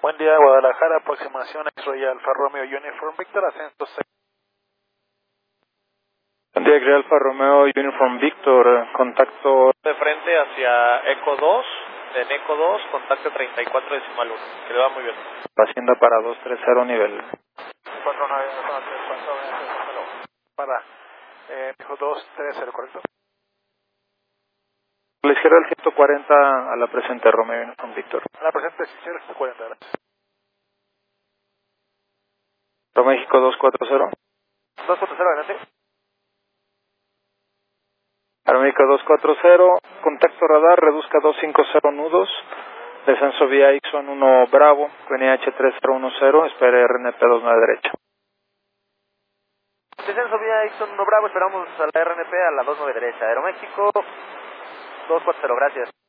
Buen día, Guadalajara, aproximación X-Ray Alfa Romeo Uniform Victor, ascenso 6. Buen día, X-Ray Alfa Romeo Uniform Victor, contacto de frente hacia Eco 2, en Eco 2, contacto 34.1, que le va muy bien. Hacienda para 230 nivel. 49, para dijo 230, ¿correcto? A la izquierda del 140 a la presente Romeo Uniform Victor. A la presente 140, gracias. Romeo México 240. 240, adelante. Aeroméxico 240, contacto radar, reduzca 250 nudos, descenso vía Ixon 1 Bravo, VNH 3010, espere RNP 29 derecha. Descenso vía Ixon 1 Bravo, esperamos a la RNP a la 29 derecha. Aeroméxico 240, gracias.